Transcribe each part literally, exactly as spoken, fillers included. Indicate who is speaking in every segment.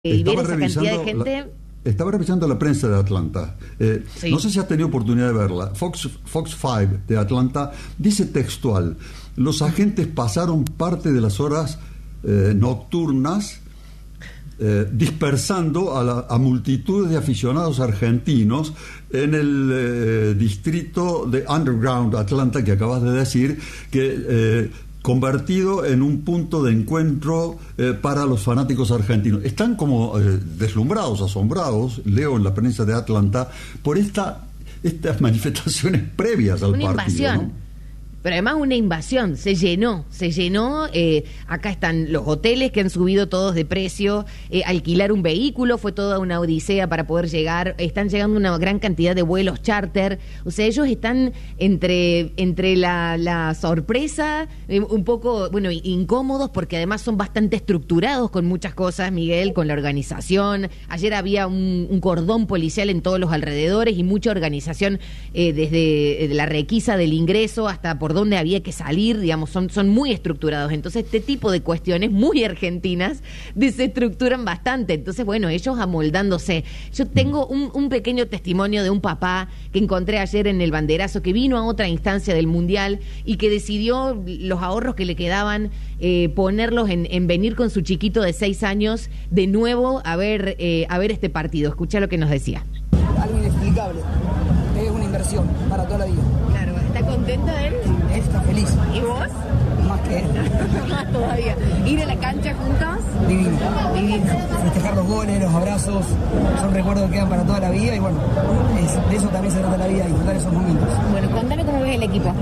Speaker 1: y ver esa cantidad de gente...
Speaker 2: La... Estaba revisando la prensa de Atlanta. Eh, sí. No sé si has tenido oportunidad de verla. Fox, Fox cinco de Atlanta dice textual: los agentes pasaron parte de las horas eh, nocturnas eh, dispersando a, la, a multitudes de aficionados argentinos en el eh, distrito de Underground Atlanta que acabas de decir, que... Eh, convertido en un punto de encuentro eh, para los fanáticos argentinos. Están como eh, deslumbrados, asombrados, leo en la prensa de Atlanta, por esta estas manifestaciones previas al
Speaker 1: una
Speaker 2: partido,
Speaker 1: invasión.
Speaker 2: ¿no?
Speaker 1: Pero además una invasión, se llenó, se llenó, eh, acá están los hoteles que han subido todos de precio, eh, alquilar un vehículo fue toda una odisea para poder llegar, están llegando una gran cantidad de vuelos charter, o sea, ellos están entre, entre la, la sorpresa, eh, un poco, bueno, incómodos, porque además son bastante estructurados con muchas cosas, Miguel, con la organización. Ayer había un, un cordón policial en todos los alrededores y mucha organización, eh, desde la requisa del ingreso hasta por dónde había que salir, digamos, son, son muy estructurados. Entonces, este tipo de cuestiones muy argentinas desestructuran bastante. Entonces, bueno, ellos amoldándose. Yo tengo un, un pequeño testimonio de un papá que encontré ayer en el banderazo, que vino a otra instancia del Mundial y que decidió los ahorros que le quedaban, eh, ponerlos en, en venir con su chiquito de seis años de nuevo a ver, eh, a ver este partido. Escuchá lo que nos decía.
Speaker 3: Algo inexplicable. Es una inversión para toda la vida.
Speaker 1: Claro, ¿está contenta él?
Speaker 3: Está feliz.
Speaker 1: ¿Y vos?
Speaker 3: Más que él.
Speaker 1: Más todavía. ¿Ir a la cancha juntos?
Speaker 3: Divino.
Speaker 1: Divino.
Speaker 3: Festejar los goles, los abrazos, son recuerdos que quedan para toda la vida y bueno, es, de eso también se trata la vida, disfrutar esos momentos.
Speaker 1: Bueno, contame cómo ves el equipo.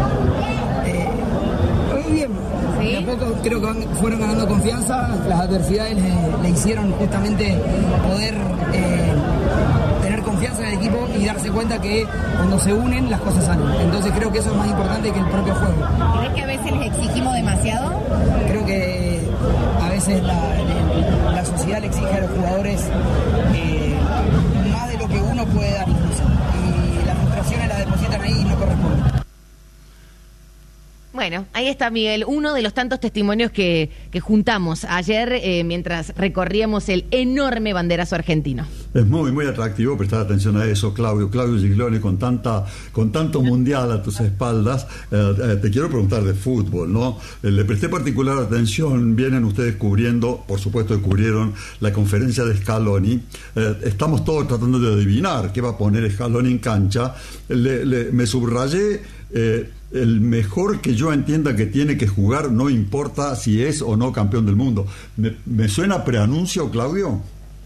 Speaker 3: Eh, muy bien.
Speaker 1: ¿Sí?
Speaker 3: De a poco creo que van, fueron ganando confianza, las adversidades le, le hicieron justamente poder... Eh, confianza en el equipo y darse cuenta que cuando se unen las cosas salen. Entonces creo que eso es más importante que el propio juego.
Speaker 1: ¿Crees que a veces les exigimos demasiado?
Speaker 3: Creo que a veces la, la sociedad le exige a los jugadores eh, más de lo que uno puede dar incluso. Y las frustraciones las depositan ahí y no corresponden.
Speaker 1: Bueno, ahí está, Miguel, uno de los tantos testimonios que, que juntamos ayer eh, mientras recorríamos el enorme banderazo argentino.
Speaker 2: Es muy, muy atractivo prestar atención a eso, Claudio. Claudio Giglione, con tanta, con tanto mundial a tus espaldas, eh, eh, te quiero preguntar de fútbol, ¿no? Eh, le presté particular atención, vienen ustedes cubriendo, por supuesto que cubrieron la conferencia de Scaloni. Eh, estamos todos tratando de adivinar qué va a poner Scaloni en cancha. Le, le, me subrayé... Eh, el mejor que yo entienda que tiene que jugar, no importa si es o no campeón del mundo. ¿Me, me suena preanuncio, Claudio?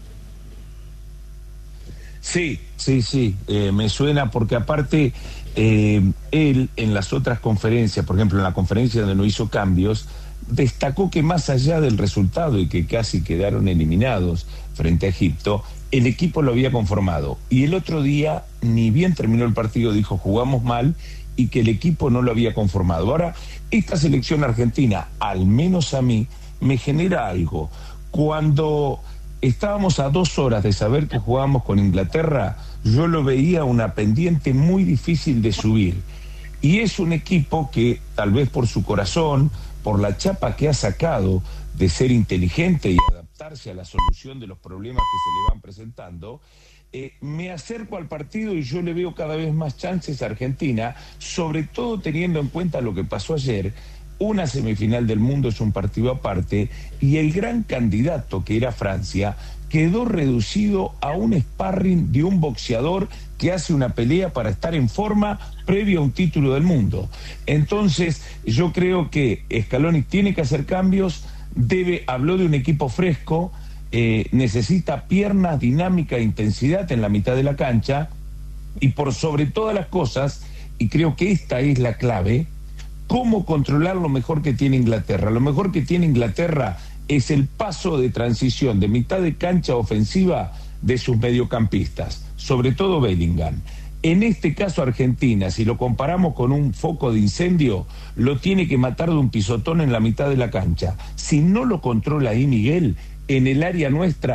Speaker 4: Sí, sí, sí, eh, me suena porque aparte eh, él en las otras conferencias, por ejemplo en la conferencia donde no hizo cambios, destacó que más allá del resultado y que casi quedaron eliminados frente a Egipto, el equipo lo había conformado. Y el otro día, ni bien terminó el partido, dijo jugamos mal y que el equipo no lo había conformado. Ahora, esta selección argentina, al menos a mí, me genera algo. Cuando estábamos a dos horas de saber que jugábamos con Inglaterra, yo lo veía una pendiente muy difícil de subir. Y es un equipo que, tal vez por su corazón, por la chapa que ha sacado de ser inteligente y adaptarse a la solución de los problemas que se le van presentando, Eh, me acerco al partido y yo le veo cada vez más chances a Argentina, sobre todo teniendo en cuenta lo que pasó ayer. Una semifinal del mundo es un partido aparte y el gran candidato que era Francia quedó reducido a un sparring de un boxeador que hace una pelea para estar en forma previo a un título del mundo. Entonces yo creo que Scaloni tiene que hacer cambios, debe, habló de un equipo fresco. Eh, necesita piernas, dinámica e intensidad en la mitad de la cancha y por sobre todas las cosas, y creo que esta es la clave, cómo controlar lo mejor que tiene Inglaterra. Lo mejor que tiene Inglaterra es el paso de transición de mitad de cancha ofensiva de sus mediocampistas, sobre todo Bellingham. En este caso Argentina, si lo comparamos con un foco de incendio, lo tiene que matar de un pisotón en la mitad de la cancha. Si no lo controla ahí Miguel, en el área nuestra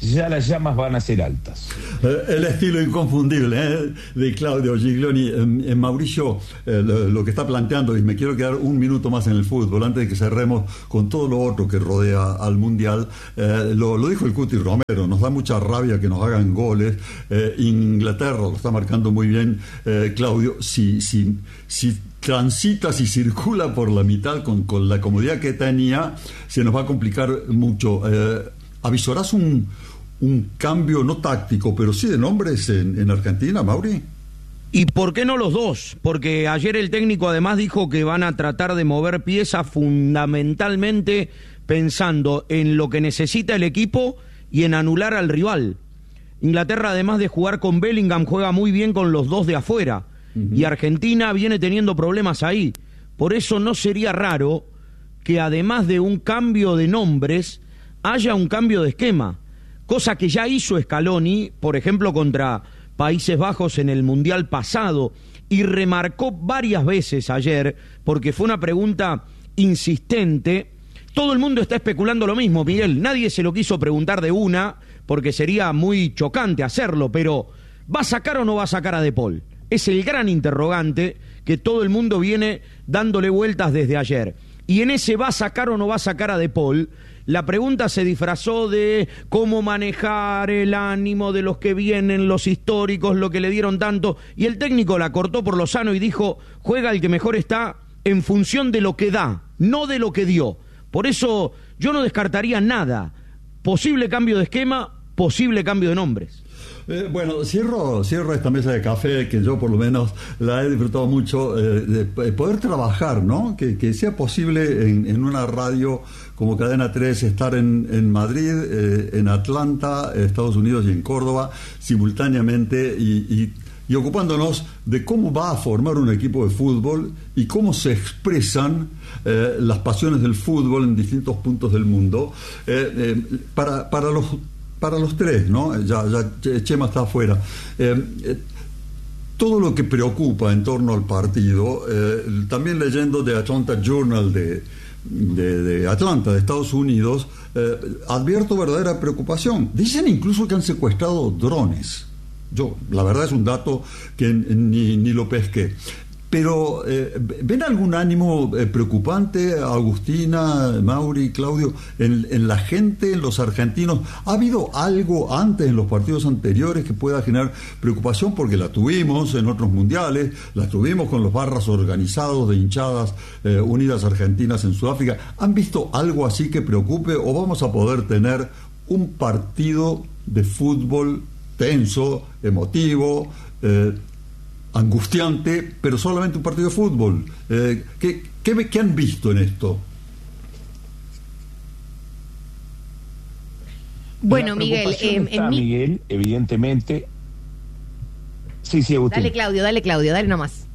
Speaker 4: ya las llamas van a ser altas.
Speaker 2: Eh, el estilo inconfundible eh, de Claudio Giglioni. Eh, Mauricio, eh, lo, lo que está planteando, y me quiero quedar un minuto más en el fútbol, antes de que cerremos con todo lo otro que rodea al Mundial, eh, lo, lo dijo el Cuti Romero, nos da mucha rabia que nos hagan goles. eh, Inglaterra lo está marcando muy bien, eh, Claudio, si, si, si transita, si circula por la mitad con, con la comodidad que tenía, se nos va a complicar mucho. Eh, ¿Avisorás un, un cambio, no táctico, pero sí de nombres en, en Argentina, Mauri?
Speaker 5: ¿Y por qué no los dos? Porque ayer el técnico además dijo que van a tratar de mover piezas fundamentalmente pensando en lo que necesita el equipo y en anular al rival. Inglaterra, además de jugar con Bellingham, juega muy bien con los dos de afuera. Uh-huh. Y Argentina viene teniendo problemas ahí. Por eso no sería raro que además de un cambio de nombres, haya un cambio de esquema. Cosa que ya hizo Scaloni, por ejemplo, contra Países Bajos en el Mundial pasado. Y remarcó varias veces ayer, porque fue una pregunta insistente. Todo el mundo está especulando lo mismo, Miguel. Nadie se lo quiso preguntar de una, porque sería muy chocante hacerlo, pero ¿va a sacar o no va a sacar a De Paul? Es el gran interrogante que todo el mundo viene dándole vueltas desde ayer. Y en ese ¿va a sacar o no va a sacar a De Paul? La pregunta se disfrazó de cómo manejar el ánimo de los que vienen, los históricos, lo que le dieron tanto, y el técnico la cortó por lo sano y dijo, juega el que mejor está en función de lo que da, no de lo que dio. Por eso yo no descartaría nada. Posible cambio de esquema, posible cambio de nombres.
Speaker 2: Eh, bueno, cierro, cierro esta mesa de café que yo por lo menos la he disfrutado mucho, eh, de, de poder trabajar, ¿no? Que, que sea posible en, en una radio como Cadena tres estar en, en Madrid, eh, en Atlanta, Estados Unidos y en Córdoba simultáneamente y, y, y ocupándonos de cómo va a formar un equipo de fútbol y cómo se expresan eh, las pasiones del fútbol en distintos puntos del mundo. Eh, eh, para, para los Para los tres, ¿no? Ya, ya Chema está afuera. Eh, eh, todo lo que preocupa en torno al partido, eh, también leyendo The Atlanta Journal de, de, de Atlanta, de Estados Unidos, eh, advierto verdadera preocupación. Dicen incluso que han secuestrado drones. Yo, la verdad es un dato que ni, ni lo pesqué. Pero, eh, ¿ven algún ánimo eh, preocupante, Agustina, Mauri, Claudio, en, en la gente, en los argentinos? ¿Ha habido algo antes en los partidos anteriores que pueda generar preocupación? Porque la tuvimos en otros mundiales, la tuvimos con los barras organizados de hinchadas eh, unidas argentinas en Sudáfrica. ¿Han visto algo así que preocupe o vamos a poder tener un partido de fútbol tenso, emotivo, eh, angustiante, pero solamente un partido de fútbol? Eh, ¿qué, qué, ¿Qué han visto en esto?
Speaker 1: Bueno, Miguel, eh,
Speaker 4: está,
Speaker 1: en mi...
Speaker 4: Miguel, evidentemente. Sí, sí, Agustín.
Speaker 1: Dale, Claudio, dale, Claudio, dale nomás.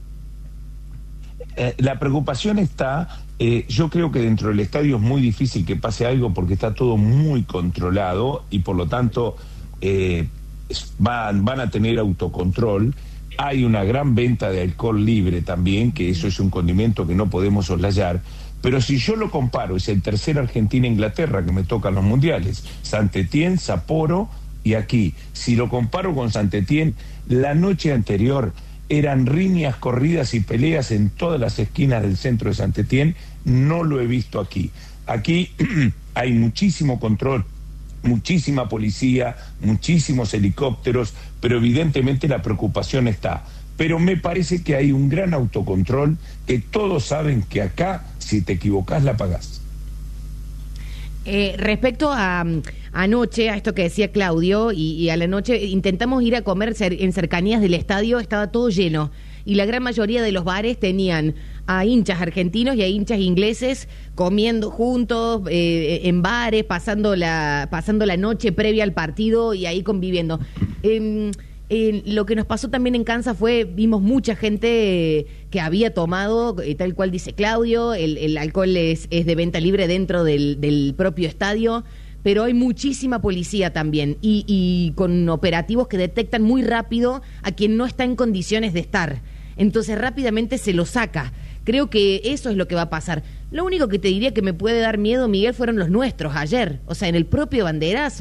Speaker 4: Eh, la preocupación está, eh, yo creo que dentro del estadio es muy difícil que pase algo porque está todo muy controlado y por lo tanto eh, van, van a tener autocontrol. Hay una gran venta de alcohol libre también, que eso es un condimento que no podemos soslayar. Pero si yo lo comparo, es el tercer Argentina-Inglaterra que me tocan los mundiales. Saint-Étienne, Sapporo y aquí. Si lo comparo con Saint-Étienne, la noche anterior eran riñas, corridas y peleas en todas las esquinas del centro de Saint-Étienne. No lo he visto aquí. Aquí hay muchísimo control, muchísima policía, muchísimos helicópteros, pero evidentemente la preocupación está. Pero me parece que hay un gran autocontrol, que todos saben que acá, si te equivocás, la pagás.
Speaker 1: Eh, respecto a um, anoche, a esto que decía Claudio, y, y a la noche intentamos ir a comer cer- en cercanías del estadio, estaba todo lleno. Y la gran mayoría de los bares tenían a hinchas argentinos y a hinchas ingleses comiendo juntos, eh, en bares, pasando la, pasando la noche previa al partido y ahí conviviendo. Eh, eh, lo que nos pasó también en Kansas fue, vimos mucha gente eh, que había tomado, eh, tal cual dice Claudio, el, el alcohol es, es de venta libre dentro del, del propio estadio, pero hay muchísima policía también y, y con operativos que detectan muy rápido a quien no está en condiciones de estar. Entonces rápidamente se lo saca. Creo que eso es lo que va a pasar. Lo único que te diría que me puede dar miedo, Miguel, fueron los nuestros ayer. O sea, en el propio banderazo.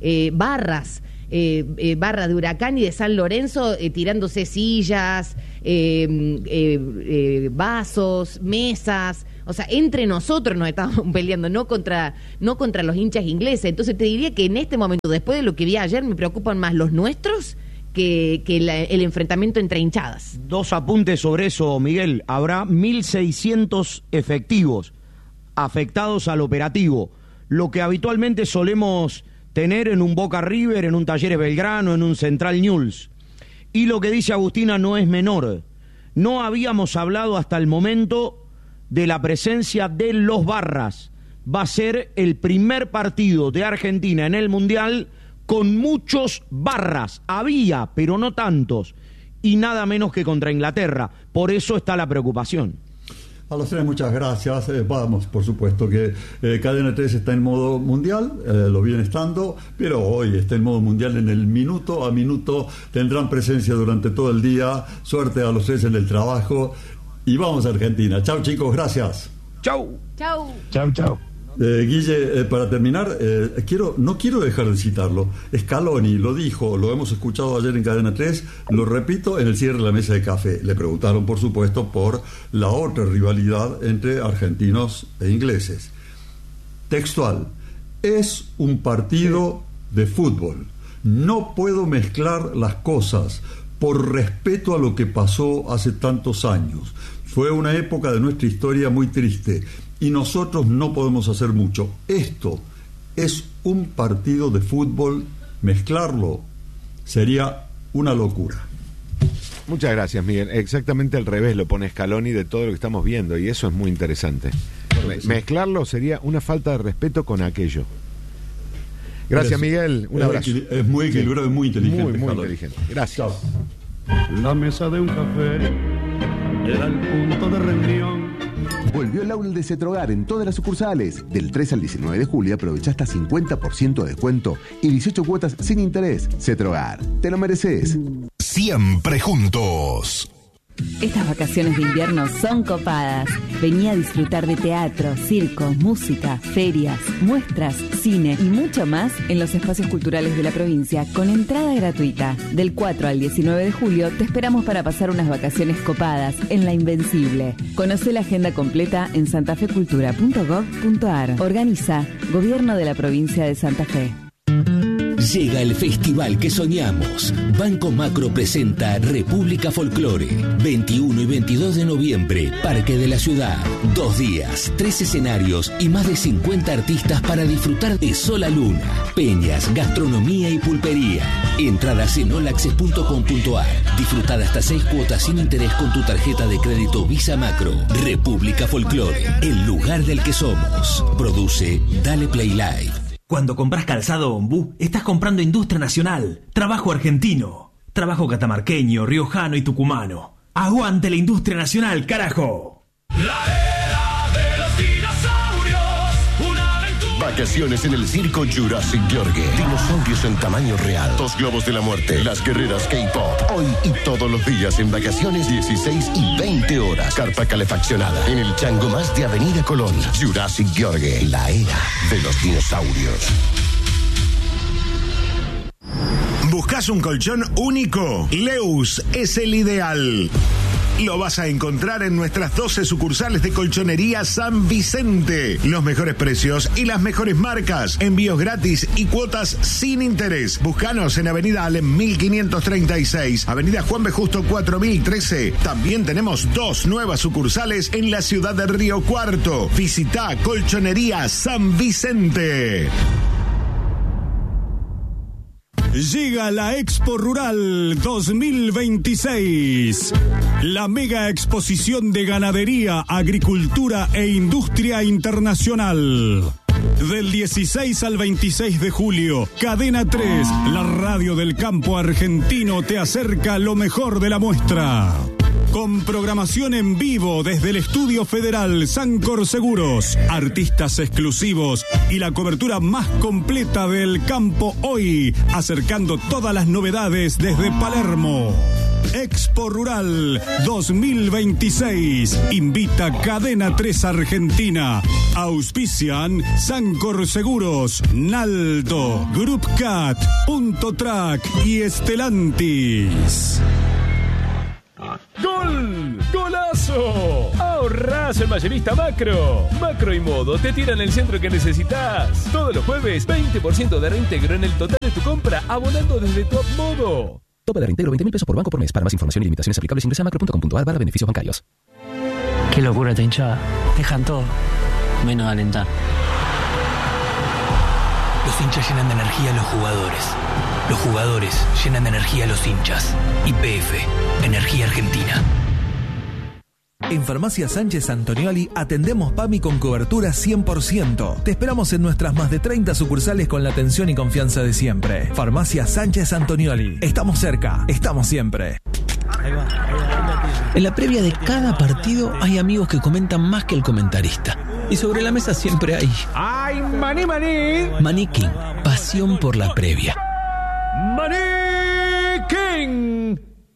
Speaker 1: eh, barras. Eh, eh, barra de Huracán y de San Lorenzo eh, tirándose sillas, eh, eh, eh, vasos, mesas, o sea, entre nosotros nos estábamos peleando, no contra, no contra los hinchas ingleses. Entonces te diría que en este momento, después de lo que vi ayer, me preocupan más los nuestros que, que la, el enfrentamiento entre hinchadas.
Speaker 5: Dos apuntes sobre eso, Miguel. Habrá mil seiscientos efectivos afectados al operativo, lo que habitualmente solemos tener en un Boca River, en un Talleres Belgrano, en un Central Newell's. Y lo que dice Agustina no es menor. No habíamos hablado hasta el momento de la presencia de los barras. Va a ser el primer partido de Argentina en el Mundial con muchos barras. Había, pero no tantos. Y nada menos que contra Inglaterra. Por eso está la preocupación.
Speaker 2: A los tres, muchas gracias. Eh, vamos, por supuesto que eh, Cadena tres está en modo mundial, eh, lo viene estando, pero hoy está en modo mundial en el minuto a minuto. Tendrán presencia durante todo el día. Suerte a los tres en el trabajo. Y vamos a Argentina. Chau, chicos, gracias.
Speaker 5: Chau.
Speaker 1: Chau.
Speaker 4: Chau, chau.
Speaker 2: Eh, Guille, eh, para terminar, eh, quiero no quiero dejar de citarlo. Scaloni lo dijo, lo hemos escuchado ayer en Cadena tres, lo repito en el cierre de la mesa de café. Le preguntaron, por supuesto, por la otra rivalidad entre argentinos e ingleses. Textual: es un partido de fútbol. No puedo mezclar las cosas por respeto a lo que pasó hace tantos años. Fue una época de nuestra historia muy triste y nosotros no podemos hacer mucho. Esto es un partido de fútbol. Mezclarlo sería una locura.
Speaker 6: Muchas gracias, Miguel. Exactamente al revés lo pone Scaloni de todo lo que estamos viendo, y eso es muy interesante. Me- sí. Mezclarlo sería una falta de respeto con aquello. Gracias, Miguel. Un
Speaker 2: es
Speaker 6: abrazo.
Speaker 2: equil- Es muy equilibrado y muy inteligente.
Speaker 6: Muy, muy
Speaker 2: Scaloni.
Speaker 6: inteligente. Gracias.
Speaker 2: Chao.
Speaker 7: La mesa de un café era el punto de reunión.
Speaker 8: Volvió el aula de Cetrogar en todas las sucursales. Del tres al diecinueve de julio aprovecha hasta cincuenta por ciento de descuento y dieciocho cuotas sin interés. Cetrogar, te lo mereces.
Speaker 9: Siempre juntos.
Speaker 10: Estas vacaciones de invierno son copadas. Vení a disfrutar de teatro, circo, música, ferias, muestras, cine y mucho más en los espacios culturales de la provincia con entrada gratuita. Del cuatro al diecinueve de julio te esperamos para pasar unas vacaciones copadas en La Invencible. Conoce la agenda completa en santafecultura punto gov punto ar. Organiza Gobierno de la Provincia de Santa Fe.
Speaker 11: Llega el festival que soñamos. Banco Macro presenta República Folclore. veintiuno y veintidós de noviembre, Parque de la Ciudad. Dos días, tres escenarios y más de cincuenta artistas para disfrutar de Sola Luna, peñas, gastronomía y pulpería. Entradas en all access punto com punto ar. Disfrutar hasta seis cuotas sin interés con tu tarjeta de crédito Visa Macro. República Folclore, el lugar del que somos. Produce Dale Play Live.
Speaker 12: Cuando compras calzado Ombú, estás comprando industria nacional, trabajo argentino, trabajo catamarqueño, riojano y tucumano. ¡Aguante la industria nacional, carajo!
Speaker 9: La era de los dinosaurios, una aventura. Vacaciones en el circo Jurassic Yorgue. Dinosaurios en tamaño real. Dos globos de la muerte. Las guerreras K-pop. Hoy y todos los días en vacaciones, dieciséis y veinte horas. Carpa calefaccionada. En el Chango Más de Avenida Colón. Jurassic Yorgue. La era de los dinosaurios.
Speaker 13: ¿Buscas un colchón único? Leus es el ideal. Lo vas a encontrar en nuestras doce sucursales de Colchonería San Vicente. Los mejores precios y las mejores marcas. Envíos gratis y cuotas sin interés. Búscanos en Avenida Alem mil quinientos treinta y seis, Avenida Juan B. Justo cuatro mil trece. También tenemos dos nuevas sucursales en la ciudad de Río Cuarto. Visita Colchonería San Vicente. Llega la Expo Rural dos mil veintiséis, la mega exposición de ganadería, agricultura e industria internacional. Del dieciséis al veintiséis de julio, Cadena tres, la radio del campo argentino, te acerca lo mejor de la muestra. Con programación en vivo desde el Estudio Federal Sancor Seguros, artistas exclusivos y la cobertura más completa del campo hoy, acercando todas las novedades desde Palermo. Expo Rural dos mil veintiséis. Invita Cadena tres Argentina. Auspician Sancor Seguros, Naldo, Group Cat, Punto Track y Estelantis.
Speaker 14: ¡Gol! ¡Golazo! ¡Ahorrás en Mayorista Macro! Macro y Modo te tiran el centro que necesitas. Todos los jueves, veinte por ciento de reintegro en el total de tu compra, abonando desde Top Modo.
Speaker 15: Tope de reintegro veinte mil pesos por banco por mes. Para más información y limitaciones aplicables ingresa a macro punto com punto a r barra beneficios bancarios.
Speaker 16: Qué locura esta hinchada. Dejan todo, menos alentar.
Speaker 17: Los hinchas llenan de energía a los jugadores. Los jugadores llenan de energía a los hinchas. Y P F, Energía Argentina.
Speaker 18: En Farmacia Sánchez Antonioli atendemos PAMI con cobertura cien por ciento. Te esperamos en nuestras más de treinta sucursales con la atención y confianza de siempre. Farmacia Sánchez Antonioli. Estamos cerca, estamos siempre.
Speaker 19: En la previa de cada partido hay amigos que comentan más que el comentarista. Y sobre la mesa siempre hay...
Speaker 14: ¡Ay, maní, maní!
Speaker 19: Maní King, pasión por la previa.
Speaker 14: ¡Maní!